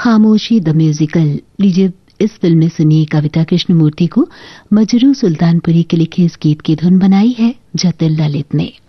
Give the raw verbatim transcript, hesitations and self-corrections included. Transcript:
खामोशी the musical. लीजिए इस फिल्म में सुनिए कविता कृष्णमूर्ति को मजरू सुल्तानपुरी के लिखे इस गीत की धुन बनाई है जतिन ललित ने।